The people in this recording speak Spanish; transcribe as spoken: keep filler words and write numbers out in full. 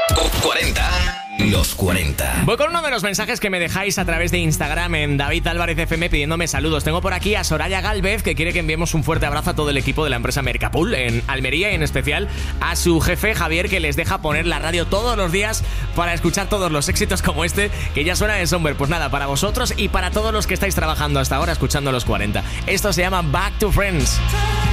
cuarenta. Los cuarenta. Voy con uno de los mensajes que me dejáis a través de Instagram en David Álvarez F M pidiéndome saludos. Tengo por aquí a Soraya Gálvez, que quiere que enviemos un fuerte abrazo a todo el equipo de la empresa Mercapool en Almería y en especial a su jefe Javier, que les deja poner la radio todos los días para escuchar todos los éxitos como este que ya suena en Somber. Pues nada, para vosotros y para todos los que estáis trabajando hasta ahora escuchando los cuarenta. Esto se llama Back to Friends.